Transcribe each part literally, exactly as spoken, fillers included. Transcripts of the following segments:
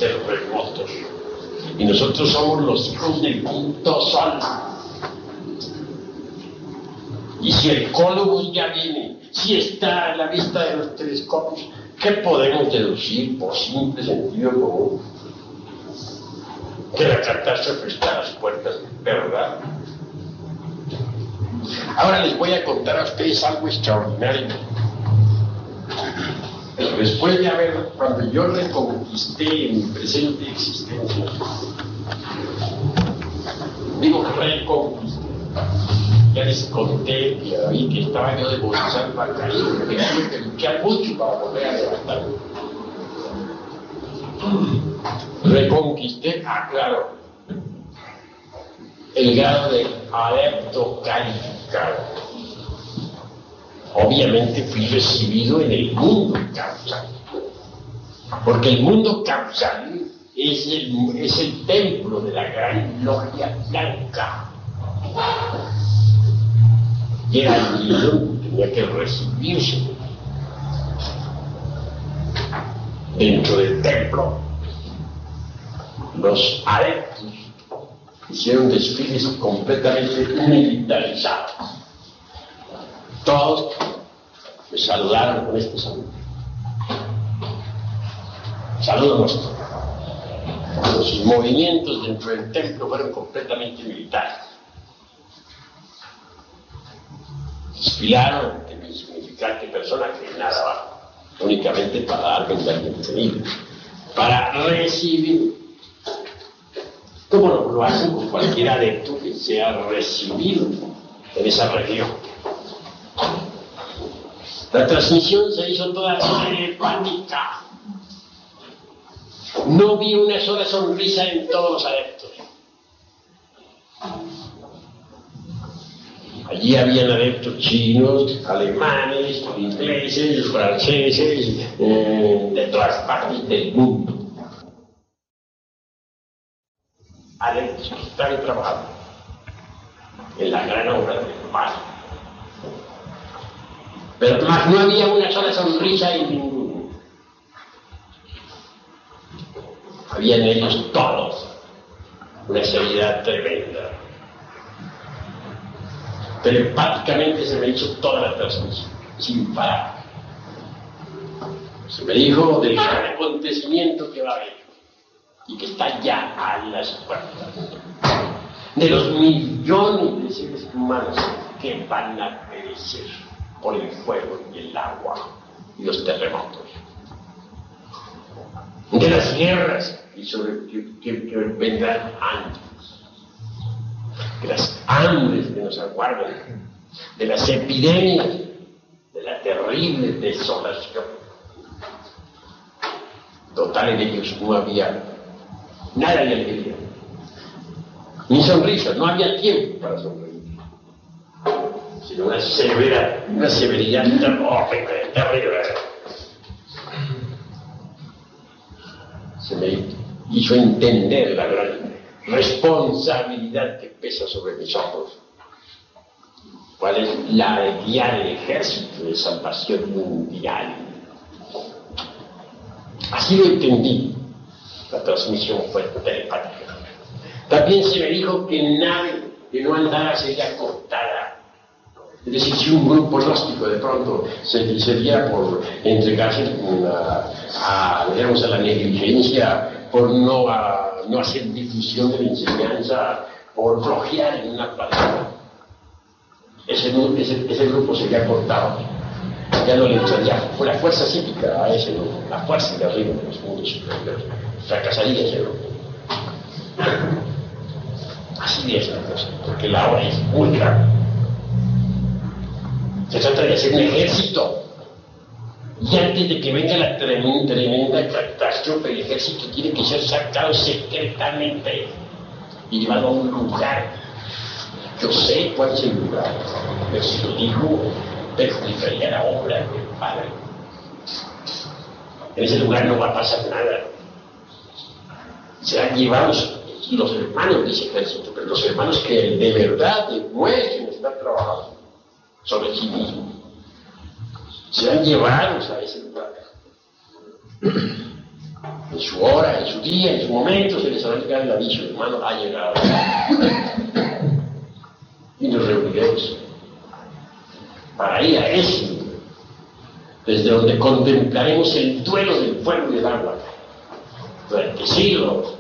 terremotos. Y nosotros somos los hijos del quinto sol. Y si el Cólobus ya viene, si está a la vista de los telescopios, ¿qué podemos deducir por simple sentido común? Que la catástrofe está a las puertas, ¿verdad? Ahora les voy a contar a ustedes algo extraordinario. Después de haber, cuando yo reconquisté mi presente existencia, digo reconquisté, ya les conté que David, que estaba yo de Gonzalo a caer, que tuve que luchar mucho para volver a levantarme. Reconquisté, ah, claro, el grado de adepto calificado. Obviamente fui recibido en el mundo causal, porque el mundo causal es el, es el templo de la gran logia blanca. Y era allí donde tenía que recibirse. Dentro del templo, los adeptos hicieron desfiles completamente militarizados. Todos me saludaron con este saludo. Saludo nuestro. Los movimientos dentro del templo fueron completamente militares. Desfilaron ante mi significante persona que nadaba únicamente para darme un bienvenido, para recibir, como no lo hacen con cualquier adepto que sea recibido en esa región. La transmisión se hizo toda telepática. No vi una sola sonrisa en todos los adeptos. Allí habían adeptos chinos, alemanes, ingleses, franceses, eh, de todas partes del mundo. Adeptos que están trabajando en la gran obra del Padre. Pero más no había una sola sonrisa en ninguno. Había en ellos todos una seriedad tremenda. Telepáticamente se me hizo toda la transmisión, sin parar. Se me dijo del gran acontecimiento que va a haber y que está ya a las puertas. De los millones de seres humanos que van a perecer por el fuego y el agua y los terremotos. De las guerras y sobre que, que, que vendrán antes. De las hambres que nos aguardan, de las epidemias, de la terrible desolación. Total, en ellos no había nada de alegría, ni sonrisas, no había tiempo para sonreír, sino una severa, una severidad terrible, terrible. Se me hizo entender la gran responsabilidad que pesa sobre mis hombros. ¿Cuál es la de guiar el ejército de salvación mundial? Así lo entendí. La transmisión fue telepática. También se me dijo que nave que no andara sería cortada. Es decir, si un grupo gnóstico de pronto se, se diera por entregarse a, a, digamos, a la negligencia, por no, a, no hacer difusión de la enseñanza, por flojear en una palabra, ese, ese, ese grupo sería cortado. Ya no le entraría fue la fuerza psíquica a ese grupo, la fuerza de arriba de los mundos superiores. Fracasaría ese grupo. Así es la cosa, porque la hora es muy grave. Se trata de hacer un ejército. Y antes de que venga la tremenda, tremenda catástrofe, el ejército tiene que ser sacado secretamente y llevado a un lugar. Yo sé cuál es el lugar, pero si lo digo, perjudicaría la obra del Padre. En ese lugar no va a pasar nada. Serán llevados los hermanos de ese ejército, pero los hermanos que de verdad demuestren estar trabajando sobre sí mismos. Serán llevados a ese lugar. En su hora, en su día, en su momento, se les va a llegar el aviso, hermano, ha llegado. Y nos reuniremos para ir a ese lugar, desde donde contemplaremos el duelo del fuego y del agua durante siglos.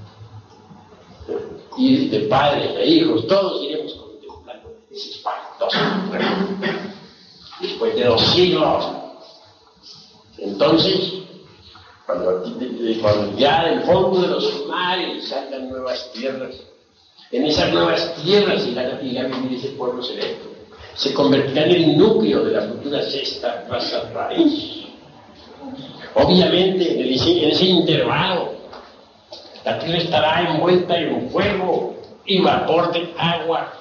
Y de padres e hijos, todos iremos contemplando ese espantoso fuego. Después de dos siglos, entonces, cuando, cuando ya del fondo de los mares salgan nuevas tierras, en esas nuevas tierras irá a vivir ese pueblo selecto. Se convertirá en el núcleo de la futura sexta raza raíz. Obviamente, en, el, en ese intervalo, la tierra estará envuelta en fuego y vapor de agua.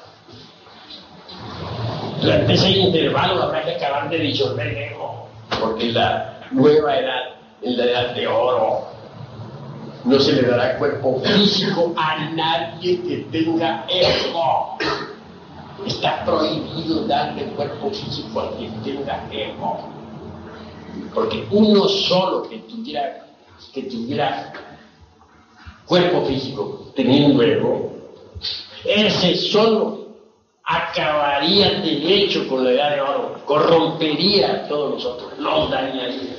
Durante ese intervalo habrá que acabar de disolver el ego, porque en la nueva edad, en la edad de oro, no se le dará cuerpo físico a nadie que tenga ego. Está prohibido darle cuerpo físico a quien tenga ego. Porque uno solo que tuviera, que tuviera cuerpo físico teniendo ego, ese solo acabaría de hecho con la edad de oro, corrompería a todos nosotros, nos dañaría.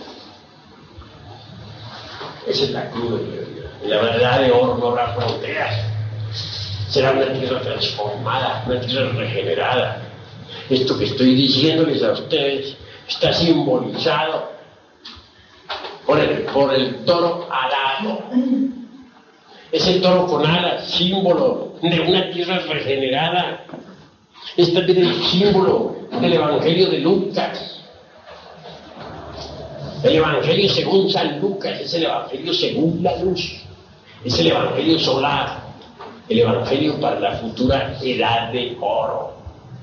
Esa es la cruda realidad. En la verdad de oro no habrá fronteras. Será una tierra transformada, una tierra regenerada. Esto que estoy diciéndoles a ustedes está simbolizado por el, por el toro alado. Ese toro con alas, símbolo de una tierra regenerada. Es también el símbolo del Evangelio de Lucas. El Evangelio según San Lucas es el Evangelio según la luz. Es el Evangelio solar. El Evangelio para la futura edad de oro.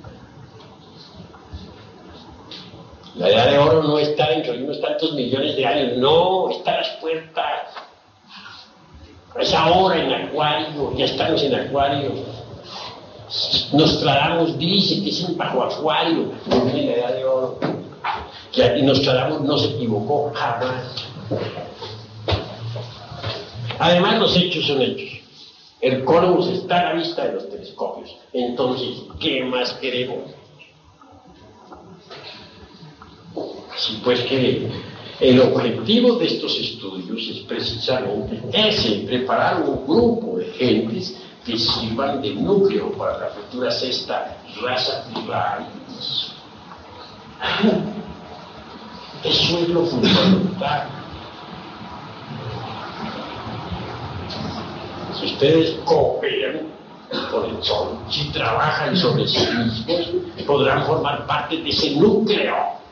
La edad de oro no está dentro de unos tantos millones de años. No, está a las puertas. Es ahora en Acuario. Ya estamos en Acuario. Nostradamus dice que es en bajo Acuario que viene la edad de oro. Y Nostradamus no se equivocó jamás. Además, los hechos son hechos. El cosmos está a la vista de los telescopios. Entonces, ¿qué más queremos? Así pues que el objetivo de estos estudios es precisamente ese, preparar un grupo de gentes que sirvan de núcleo para la futura sexta raza raíz. Eso es lo fundamental. Si ustedes cooperan con el sol, si trabajan sobre sí mismos, podrán formar parte de ese núcleo.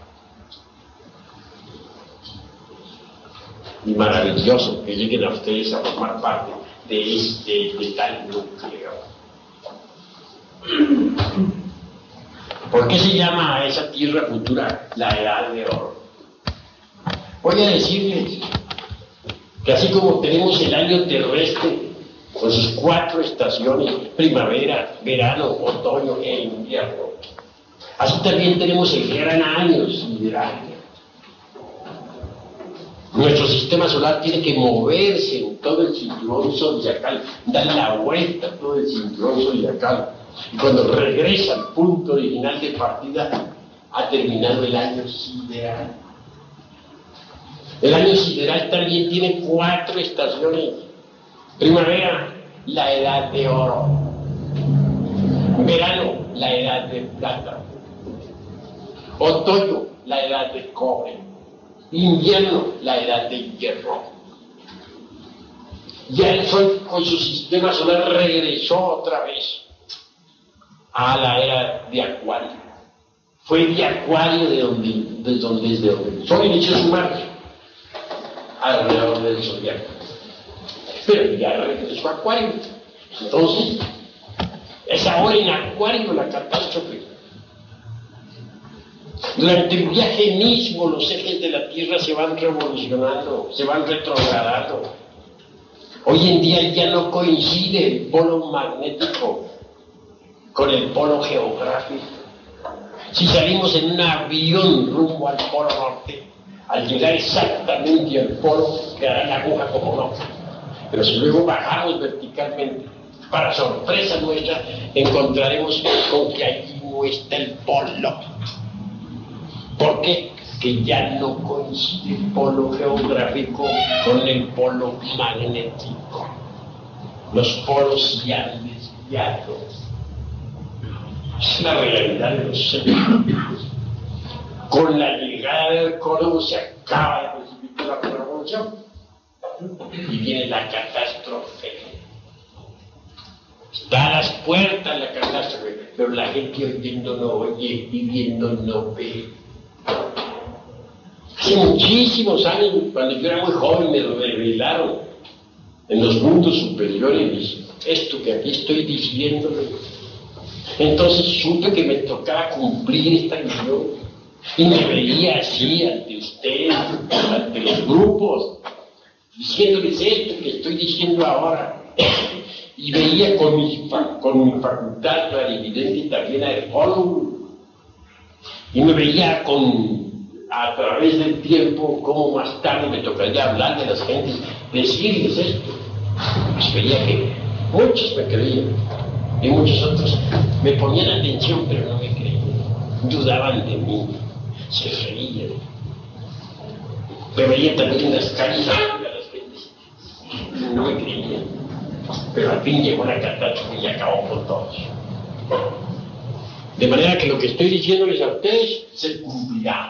Y maravilloso que lleguen a ustedes a formar parte de este, de tal núcleo. ¿Por qué se llama a esa tierra futura la edad de oro? Voy a decirles que así como tenemos el año terrestre con sus cuatro estaciones, primavera, verano, otoño e invierno, así también tenemos el gran año sideral. Nuestro sistema solar tiene que moverse en todo el cinturón zodiacal, dar la vuelta a todo el cinturón zodiacal. Y cuando regresa al punto original de partida, ha terminado el año sideral. El año sideral también tiene cuatro estaciones. Primavera, la edad de oro. Verano, la edad de plata. Otoño, la edad de cobre. Invierno, la edad de hierro. Ya el Sol con su sistema solar regresó otra vez a la era de Acuario. Fue de Acuario de donde, de donde, desde donde el Sol inició su marcha alrededor del zodiaco. Pero ya regresó a Acuario. Entonces, es ahora en Acuario la catástrofe. Durante el viaje mismo los ejes de la Tierra se van revolucionando, se van retrogradando. Hoy en día ya no coincide el polo magnético con el polo geográfico. Si salimos en un avión rumbo al polo norte, Al llegar exactamente al polo, quedará la aguja como no. Pero si luego bajamos verticalmente, para sorpresa nuestra, encontraremos con que allí no está el polo. ¿Por qué? Que ya no coincide el polo geográfico con el polo magnético. Los polos ya han desviado. Es la realidad de los hechos. Con la llegada del arqueólogo se acaba de precipitar la revolución y viene la catástrofe. Está a las puertas la catástrofe, pero la gente oyendo no oye y viendo no ve. Hace muchísimos años, cuando yo era muy joven, me revelaron en los mundos superiores esto que aquí estoy diciéndole. Entonces supe que me tocaba cumplir esta misión. Y me veía así ante ustedes, ante los grupos, diciéndoles esto que estoy diciendo ahora. Y veía con mi, con mi facultad clarividente también a arqueólogo. Y me veía con, a través del tiempo, cómo más tarde me tocaría hablar de las gentes, decirles esto. Pues veía que muchos me creían y muchos otros me ponían atención, pero no me creían. Dudaban de mí. Se reían. Me veía también en las calles a las gentes. No me creían. Pero al fin llegó la catástrofe y acabó con todos. De manera que lo que estoy diciéndoles a ustedes se cumplirá.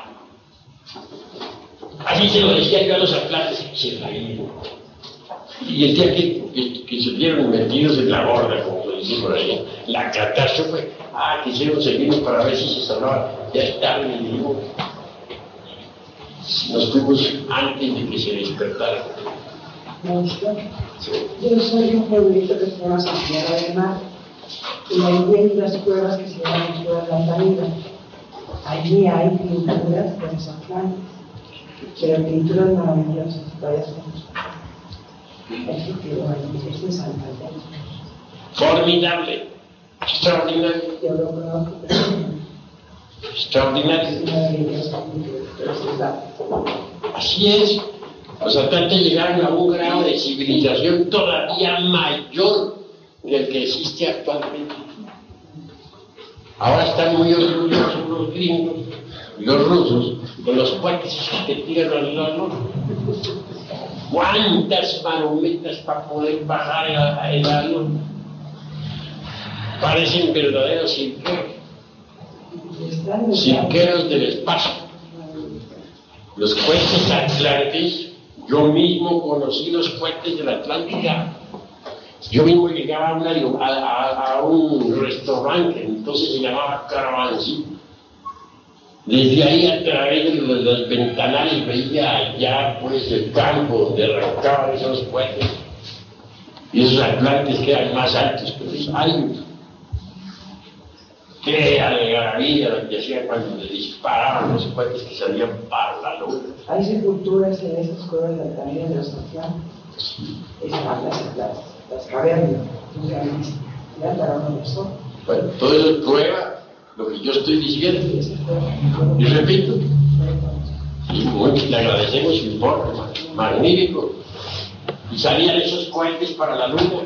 Así se lo decía yo a los atlantes y se reían. Y el día que, que, que se vieron metidos en la borda, como se dice por ahí, la catástrofe, ah, quisieron seguirnos para ver si se salvaban. Ya está, me digo, nos fuimos antes de que se despertara. Sí. Yo soy un pueblito que se llama Santiago del Mar y ahí hay unas cuevas que se llaman Cuevas de Altamira. Allí hay pinturas de los atlantes, pero pinturas maravillosas, varias cosas. Eso quedó ahí, eso es Santander. Formidable, extraordinario. Yo lo conozco. Extraordinario. Así es. Los atlantes llegaron a un grado de civilización todavía mayor del que existe actualmente. Ahora están muy orgullosos los gringos y los rusos con los puentes que tiran al lado. ¿Cuántas marometas para poder bajar el avión? Parecen verdaderos cirqueros. Cirqueros del espacio. Los puentes atlantes, yo mismo conocí los puentes de la Atlántica. Yo mismo llegaba a, una, a, a, a un restaurante, entonces se llamaba Caravancito. Desde ahí, a través de los, los ventanales, veía allá pues el campo donde arrancaban esos puentes. Y esos atlantes que eran más altos que los años. Qué algarabía lo que hacían cuando le disparaban los puentes que salían para la luna. Hay sepulturas en esas cuevas de Altamira de los atlantes. Sí. Están las, las, las cavernas, ya para una persona. Bueno, todo eso prueba lo que yo estoy diciendo. Y repito, y muy, le agradecemos su informe, magnífico. Y salían esos cohetes para la luna.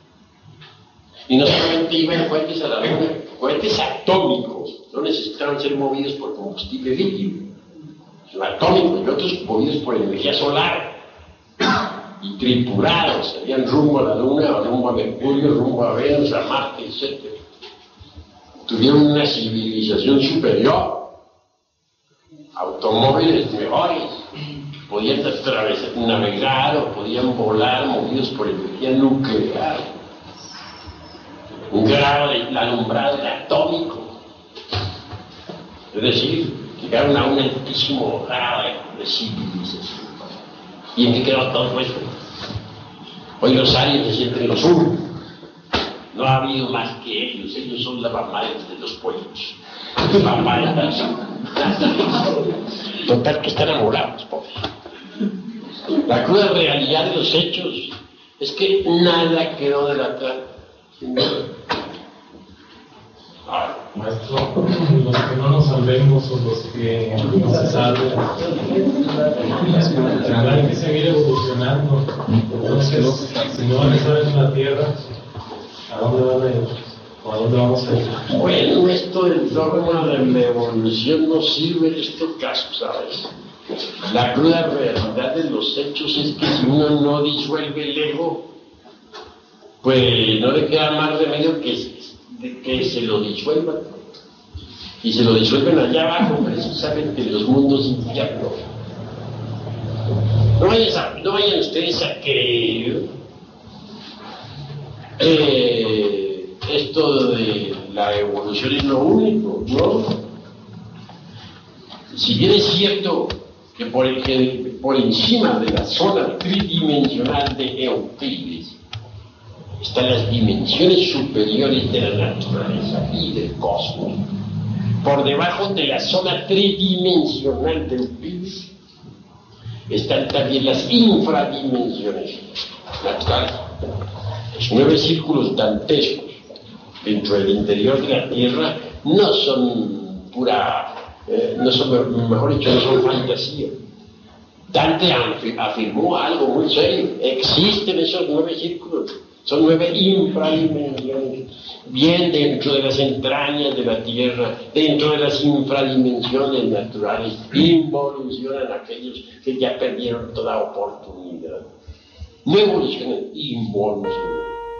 Y no solamente iban cohetes a la luna, cohetes atómicos, no necesitaban ser movidos por combustible líquido, son atómicos y otros movidos por energía solar y tripulados, salían rumbo a la luna, rumbo a Mercurio, rumbo a Venus, a Marte, etcétera. Tuvieron una civilización superior, automóviles mejores, podían atravesar, navegar o podían volar movidos por energía nuclear, un grado de alumbrado atómico, es decir, llegaron a un altísimo grado de civilización. ¿Y en qué quedó todo esto? Hoy los aliens se sienten los unos. No ha habido más que ellos, ellos son la mamá de los pollos. Mamá de las... Total que están enamorados, pobres. La cruda realidad de los hechos es que nada quedó de la Atlántica. Maestro, los que no nos salvemos o los que no se salven, tendrán que seguir evolucionando. Entonces, si no van a estar en la Tierra, ¿a dónde van a ir? ¿O a dónde vamos a ir? Bueno, esto del dogma de la evolución no sirve en este caso, ¿sabes? La cruda realidad de los hechos es que si uno no disuelve el ego, pues no le queda más remedio que de que se lo disuelvan, y se lo disuelven allá abajo, precisamente en los mundos internos. No vayan, a, no vayan ustedes a creer eh, esto de la evolución es lo único, ¿no? Si bien es cierto que por, el, que por encima de la zona tridimensional de Euclides están las dimensiones superiores de la naturaleza y del cosmos, por debajo de la zona tridimensional de Euclides están también las infradimensiones naturales. Los nueve círculos dantescos dentro del interior de la Tierra no son pura, eh, no son, mejor dicho, no son fantasía. Dante afirmó algo muy serio: existen esos nueve círculos. Son nueve infradimensiones, bien dentro de las entrañas de la Tierra, dentro de las infradimensiones naturales, involucionan aquellos que ya perdieron toda oportunidad. No evolucionan, involucionan.